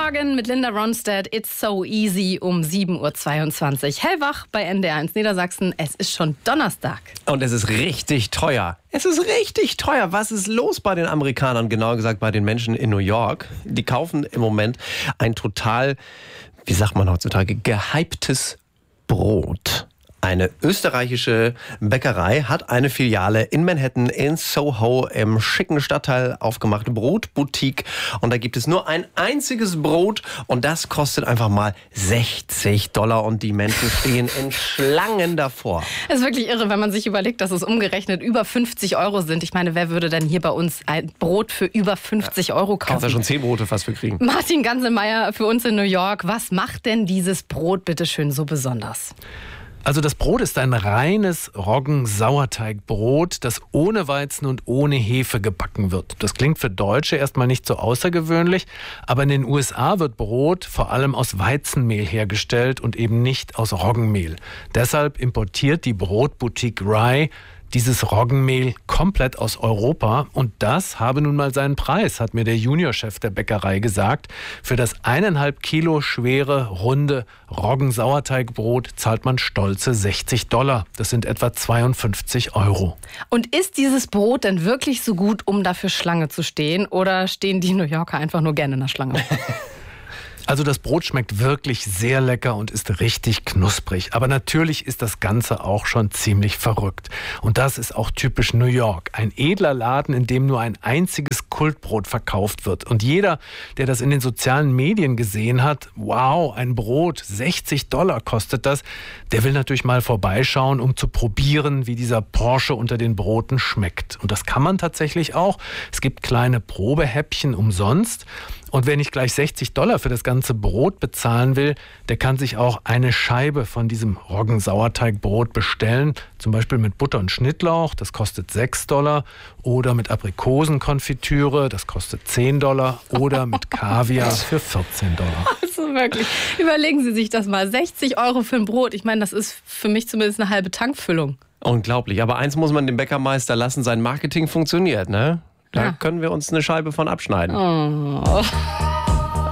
Morgen mit Linda Ronstadt. It's so easy um 7.22 Uhr. Hellwach bei NDR1 Niedersachsen. Es ist schon Donnerstag. Und es ist richtig teuer. Es ist richtig teuer. Was ist los bei den Amerikanern? Genauer gesagt bei den Menschen in New York. Die kaufen im Moment ein total, wie sagt man heutzutage, gehyptes Brot. Eine österreichische Bäckerei hat eine Filiale in Manhattan in Soho im schicken Stadtteil aufgemacht, Brotboutique. Und da gibt es nur ein einziges Brot und das kostet einfach mal $60 und die Menschen stehen in Schlangen davor. Es ist wirklich irre, wenn man sich überlegt, dass es umgerechnet über 50 Euro sind. Ich meine, wer würde denn hier bei uns ein Brot für über 50 Euro kaufen? Kannst du schon 10 Brote fast für kriegen. Martin Ganselmeier für uns in New York. Was macht denn dieses Brot bitte schön so besonders? Also das Brot ist ein reines Roggen-Sauerteigbrot, das ohne Weizen und ohne Hefe gebacken wird. Das klingt für Deutsche erstmal nicht so außergewöhnlich, aber in den USA wird Brot vor allem aus Weizenmehl hergestellt und eben nicht aus Roggenmehl. Deshalb importiert die Brotboutique Rye dieses Roggenmehl komplett aus Europa und das habe nun mal seinen Preis, hat mir der Juniorchef der Bäckerei gesagt. Für das 1,5 Kilo schwere, runde Roggensauerteigbrot zahlt man stolze $60. Das sind etwa 52 Euro. Und ist dieses Brot denn wirklich so gut, um dafür Schlange zu stehen? Oder stehen die New Yorker einfach nur gerne in der Schlange? Also das Brot schmeckt wirklich sehr lecker und ist richtig knusprig. Aber natürlich ist das Ganze auch schon ziemlich verrückt. Und das ist auch typisch New York. Ein edler Laden, in dem nur ein einziges Kultbrot verkauft wird. Und jeder, der das in den sozialen Medien gesehen hat, wow, ein Brot, $60 kostet das, der will natürlich mal vorbeischauen, um zu probieren, wie dieser Porsche unter den Broten schmeckt. Und das kann man tatsächlich auch. Es gibt kleine Probehäppchen umsonst. Und wer nicht gleich $60 für das ganze Brot bezahlen will, der kann sich auch eine Scheibe von diesem Roggensauerteigbrot bestellen. Zum Beispiel mit Butter und Schnittlauch, das kostet $6. Oder mit Aprikosenkonfitüre, das kostet $10. Oder mit Kaviar für $14. Also wirklich, überlegen Sie sich das mal. 60 Euro für ein Brot. Ich meine, das ist für mich zumindest eine halbe Tankfüllung. Unglaublich. Aber eins muss man dem Bäckermeister lassen, sein Marketing funktioniert, ne? Da können wir uns eine Scheibe von abschneiden. Oh.